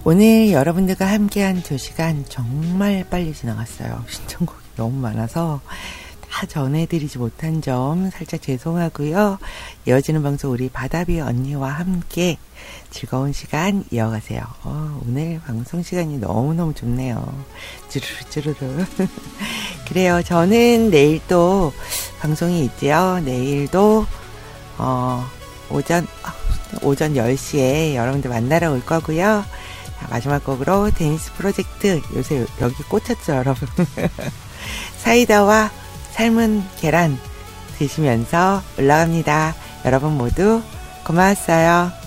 오늘 여러분들과 함께한 2시간 정말 빨리 지나갔어요. 신청곡이 너무 많아서 다 전해드리지 못한 점 살짝 죄송하고요. 이어지는 방송 우리 바다비 언니와 함께 즐거운 시간 이어가세요. 오늘 방송 시간이 너무너무 좋네요. 쭈르르 그래요. 저는 내일 또 방송이 있지요. 내일도 오전 10시에 여러분들 만나러 올 거고요. 자, 마지막 곡으로 데니스 프로젝트, 요새 여기 꽂혔죠 여러분. 사이다와 삶은 계란 드시면서 올라갑니다. 여러분 모두 고마웠어요.